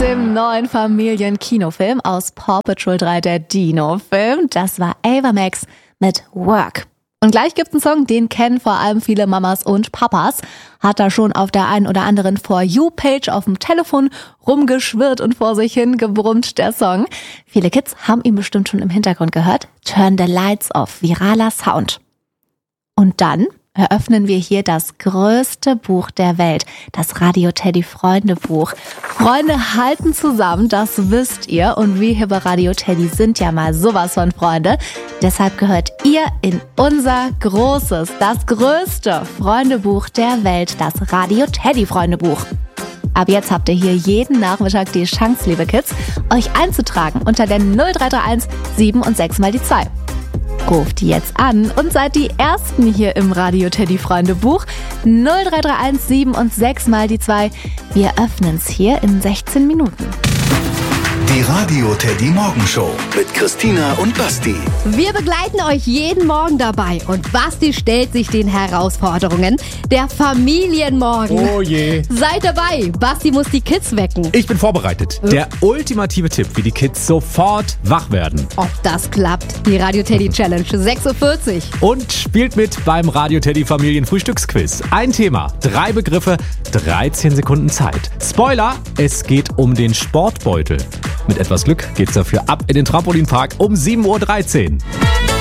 dem neuen Familienkinofilm aus Paw Patrol 3, der Dino-Film. Das war Ava Max mit Work. Und gleich gibt's einen Song, den kennen vor allem viele Mamas und Papas. Hat da schon auf der einen oder anderen For You-Page auf dem Telefon rumgeschwirrt und vor sich hin gebrummt, der Song. Viele Kids haben ihn bestimmt schon im Hintergrund gehört. Turn the Lights Off, viraler Sound. Und dann eröffnen wir hier das größte Buch der Welt, das Radio Teddy Freunde Buch. Freunde halten zusammen, das wisst ihr. Und wir hier bei Radio Teddy sind ja mal sowas von Freunde. Deshalb gehört ihr in unser großes, das größte Freundebuch der Welt, das Radio Teddy Freunde Buch. Ab jetzt habt ihr hier jeden Nachmittag die Chance, liebe Kids, euch einzutragen unter der 0331 7 und 6 mal die 2. Ruft jetzt an und seid die Ersten hier im Radio Teddy Freunde Buch. 0331 7 und 6 mal die 2. Wir öffnen's hier in 16 Minuten. Die Radio Teddy Morgenshow mit Christina und Basti. Wir begleiten euch jeden Morgen dabei und Basti stellt sich den Herausforderungen. Der Familienmorgen. Oh je. Seid dabei, Basti muss die Kids wecken. Ich bin vorbereitet. Der ultimative Tipp, wie die Kids sofort wach werden. Ob das klappt, die Radio Teddy Challenge, 6.40 Uhr. Und spielt mit beim Radio Teddy Familienfrühstücksquiz. Ein Thema, 3 Begriffe, 13 Sekunden Zeit. Spoiler, es geht um den Sportbeutel. Mit etwas Glück geht's dafür ab in den Trampolinpark um 7.13 Uhr.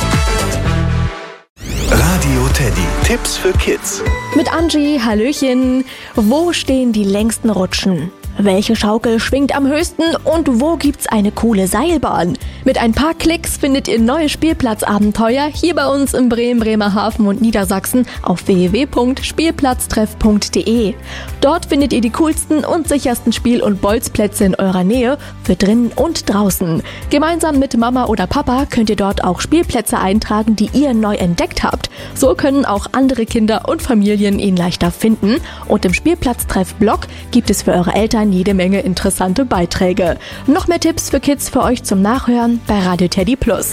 Radio Teddy. Tipps für Kids. Mit Angie, Hallöchen. Wo stehen die längsten Rutschen? Welche Schaukel schwingt am höchsten und wo gibt's eine coole Seilbahn? Mit ein paar Klicks findet ihr neue Spielplatzabenteuer hier bei uns im Bremerhaven und Niedersachsen auf www.spielplatztreff.de. Dort findet ihr die coolsten und sichersten Spiel- und Bolzplätze in eurer Nähe für drinnen und draußen. Gemeinsam mit Mama oder Papa könnt ihr dort auch Spielplätze eintragen, die ihr neu entdeckt habt. So können auch andere Kinder und Familien ihn leichter finden. Und im Spielplatztreff-Blog gibt es für eure Eltern jede Menge interessante Beiträge. Noch mehr Tipps für Kids für euch zum Nachhören bei Radio Teddy Plus.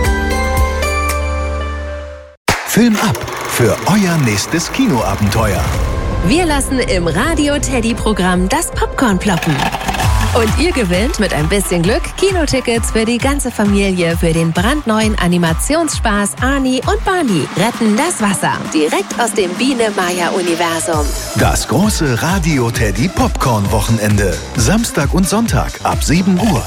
Film ab für euer nächstes Kinoabenteuer. Wir lassen im Radio Teddy Programm das Popcorn ploppen. Und ihr gewinnt mit ein bisschen Glück Kinotickets für die ganze Familie für den brandneuen Animationsspaß Ani und Barney retten das Wasser. Direkt aus dem Biene-Maya-Universum. Das große Radio Teddy Popcorn Wochenende. Samstag und Sonntag ab 7 Uhr.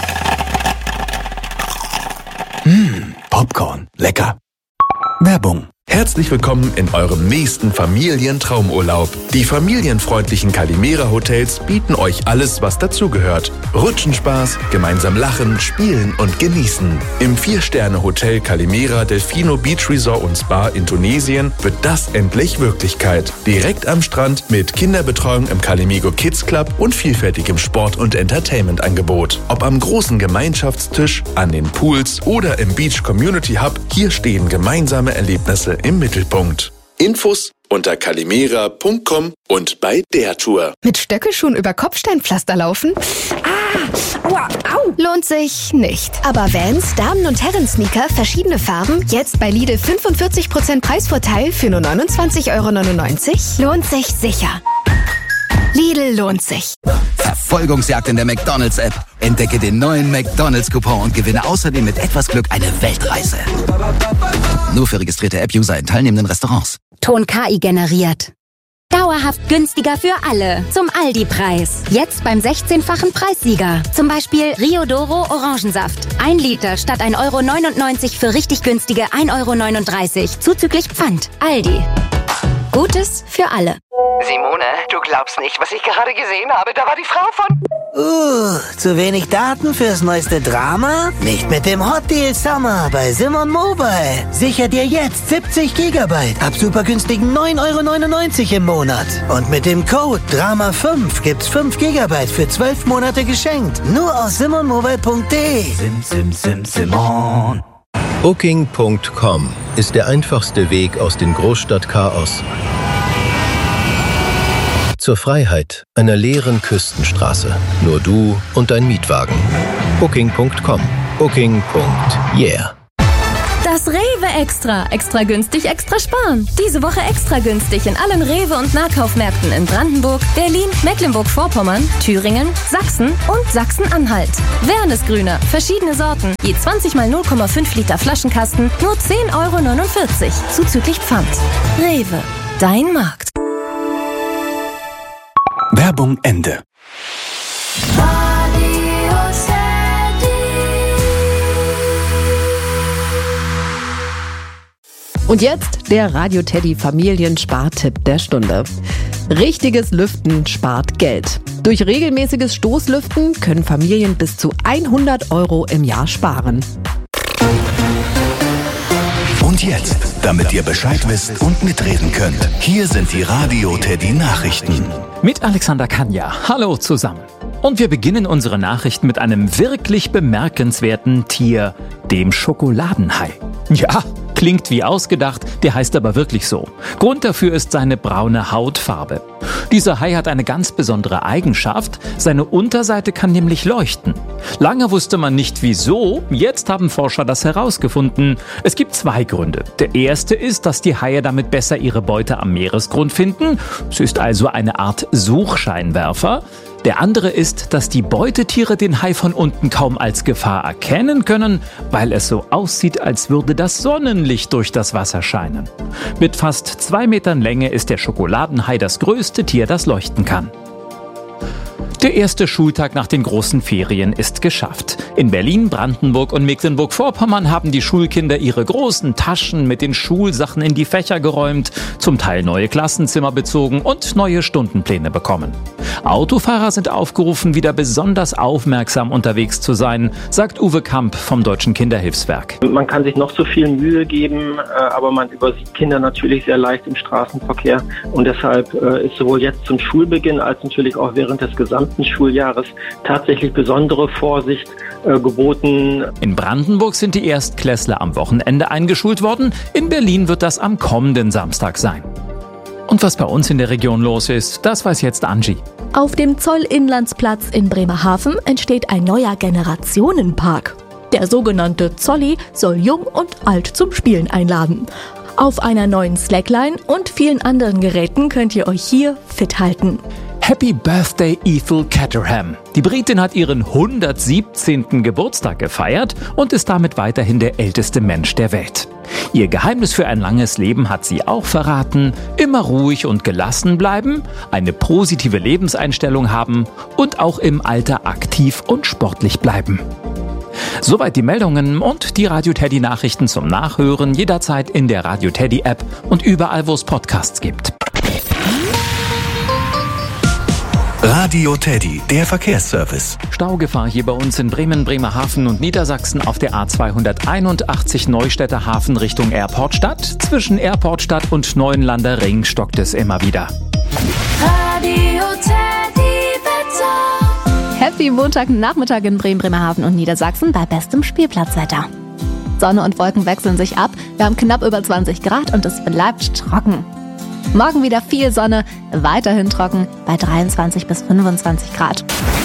Popcorn. Lecker. Werbung. Herzlich willkommen in eurem nächsten Familientraumurlaub. Die familienfreundlichen Calimera Hotels bieten euch alles, was dazugehört. Rutschenspaß, gemeinsam lachen, spielen und genießen. Im 4-Sterne-Hotel Calimera Delfino Beach Resort und Spa in Tunesien wird das endlich Wirklichkeit. Direkt am Strand mit Kinderbetreuung im Calimigo Kids Club und vielfältigem Sport- und Entertainment-Angebot. Ob am großen Gemeinschaftstisch, an den Pools oder im Beach Community Hub, hier stehen gemeinsame Erlebnisse im Mittelpunkt. Infos unter calimera.com und bei der Tour. Mit Stöckelschuhen über Kopfsteinpflaster laufen? Aua, au! Lohnt sich nicht. Aber Vans, Damen- und Herren-Sneaker, verschiedene Farben, jetzt bei Lidl 45% Preisvorteil für nur 29,99 €? Lohnt sich sicher. Lidl lohnt sich. Verfolgungsjagd in der McDonald's-App. Entdecke den neuen McDonald's-Coupon und gewinne außerdem mit etwas Glück eine Weltreise. Nur für registrierte App-User in teilnehmenden Restaurants. Ton KI generiert. Dauerhaft günstiger für alle. Zum Aldi-Preis. Jetzt beim 16-fachen Preissieger. Zum Beispiel Rio Doro Orangensaft. 1 Liter statt 1,99 € für richtig günstige 1,39 € zuzüglich Pfand. Aldi. Gutes für alle. Simone, du glaubst nicht, was ich gerade gesehen habe. Da war die Frau von... Zu wenig Daten fürs neueste Drama? Nicht mit dem Hot Deal Summer bei Simon Mobile. Sicher dir jetzt 70 GB ab super günstigen 9,99 € im Monat. Und mit dem Code DRAMA5 gibt's 5 GB für 12 Monate geschenkt. Nur aus simonmobile.de. Simon. Booking.com ist der einfachste Weg aus dem Großstadtchaos zur Freiheit einer leeren Küstenstraße. Nur du und dein Mietwagen. Booking.com. Booking.yeah. Das Rewe Extra. Extra günstig, extra sparen. Diese Woche extra günstig in allen Rewe- und Nahkaufmärkten in Brandenburg, Berlin, Mecklenburg-Vorpommern, Thüringen, Sachsen und Sachsen-Anhalt. Wernesgrüner, verschiedene Sorten, je 20 mal 0,5 Liter Flaschenkasten, nur 10,49 € zuzüglich Pfand. Rewe, dein Markt. Werbung Ende. Und jetzt der Radio Teddy Familienspartipp der Stunde. Richtiges Lüften spart Geld. Durch regelmäßiges Stoßlüften können Familien bis zu 100 € im Jahr sparen. Und jetzt, damit ihr Bescheid wisst und mitreden könnt, hier sind die Radio Teddy Nachrichten. Mit Alexander Kanja. Hallo zusammen. Und wir beginnen unsere Nachrichten mit einem wirklich bemerkenswerten Tier, dem Schokoladenhai. Ja, klingt wie ausgedacht, der heißt aber wirklich so. Grund dafür ist seine braune Hautfarbe. Dieser Hai hat eine ganz besondere Eigenschaft, seine Unterseite kann nämlich leuchten. Lange wusste man nicht wieso, jetzt haben Forscher das herausgefunden. Es gibt 2 Gründe. Der erste ist, dass die Haie damit besser ihre Beute am Meeresgrund finden. Es ist also eine Art Suchscheinwerfer. Der andere ist, dass die Beutetiere den Hai von unten kaum als Gefahr erkennen können, weil es so aussieht, als würde das Sonnenlicht durch das Wasser scheinen. Mit fast 2 Metern Länge ist der Schokoladenhai das größte Tier, das leuchten kann. Der erste Schultag nach den großen Ferien ist geschafft. In Berlin, Brandenburg und Mecklenburg-Vorpommern haben die Schulkinder ihre großen Taschen mit den Schulsachen in die Fächer geräumt, zum Teil neue Klassenzimmer bezogen und neue Stundenpläne bekommen. Autofahrer sind aufgerufen, wieder besonders aufmerksam unterwegs zu sein, sagt Uwe Kamp vom Deutschen Kinderhilfswerk. Man kann sich noch so viel Mühe geben, aber man übersieht Kinder natürlich sehr leicht im Straßenverkehr. Und deshalb ist sowohl jetzt zum Schulbeginn als natürlich auch während des gesamten Schuljahres tatsächlich besondere Vorsicht geboten. In Brandenburg sind die Erstklässler am Wochenende eingeschult worden. In Berlin wird das am kommenden Samstag sein. Und was bei uns in der Region los ist, das weiß jetzt Angie. Auf dem Zollinlandsplatz in Bremerhaven entsteht ein neuer Generationenpark. Der sogenannte Zolli soll Jung und Alt zum Spielen einladen. Auf einer neuen Slackline und vielen anderen Geräten könnt ihr euch hier fit halten. Happy Birthday Ethel Caterham. Die Britin hat ihren 117. Geburtstag gefeiert und ist damit weiterhin der älteste Mensch der Welt. Ihr Geheimnis für ein langes Leben hat sie auch verraten: immer ruhig und gelassen bleiben, eine positive Lebenseinstellung haben und auch im Alter aktiv und sportlich bleiben. Soweit die Meldungen und die Radio Teddy Nachrichten zum Nachhören jederzeit in der Radio Teddy App und überall, wo es Podcasts gibt. Radio Teddy, der Verkehrsservice. Staugefahr hier bei uns in Bremen, Bremerhaven und Niedersachsen auf der A281 Neustädter Hafen Richtung Airportstadt. Zwischen Airportstadt und Neuenlander Ring stockt es immer wieder. Radio Teddy Wetter. Happy Montagnachmittag in Bremen, Bremerhaven und Niedersachsen bei bestem Spielplatzwetter. Sonne und Wolken wechseln sich ab. Wir haben knapp über 20 Grad und es bleibt trocken. Morgen wieder viel Sonne, weiterhin trocken bei 23 bis 25 Grad.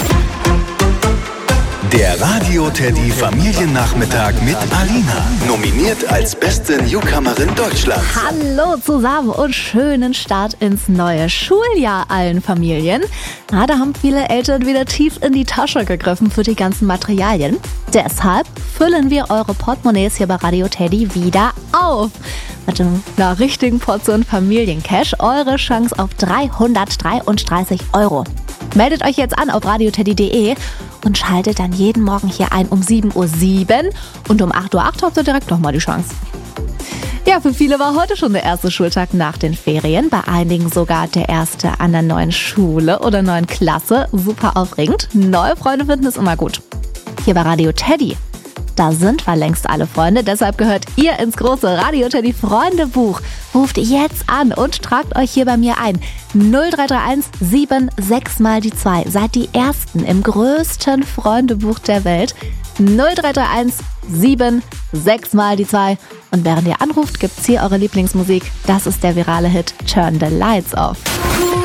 Der Radio Teddy Familiennachmittag mit Alina. Nominiert als beste Newcomerin Deutschlands. Hallo zusammen und schönen Start ins neue Schuljahr allen Familien. Da haben viele Eltern wieder tief in die Tasche gegriffen für die ganzen Materialien. Deshalb füllen wir eure Portemonnaies hier bei Radio Teddy wieder auf. Mit einer richtigen Portion Familiencash eure Chance auf 333 €. Meldet euch jetzt an auf radioteddy.de und schaltet dann jeden Morgen hier ein um 7:07 Uhr und um 8:08 Uhr habt ihr direkt nochmal die Chance. Ja, für viele war heute schon der erste Schultag nach den Ferien, bei einigen sogar der erste an der neuen Schule oder neuen Klasse. Super aufregend. Neue Freunde finden es immer gut. Hier bei Radio Teddy, da sind wir längst alle Freunde, deshalb gehört ihr ins große Radio Teddy Freundebuch. Ruft jetzt an und tragt euch hier bei mir ein. 0331 76 mal die 2. Seid die Ersten im größten Freundebuch der Welt. 0331 76 mal die 2. Und während ihr anruft, gibt's hier eure Lieblingsmusik. Das ist der virale Hit Turn the Lights Off.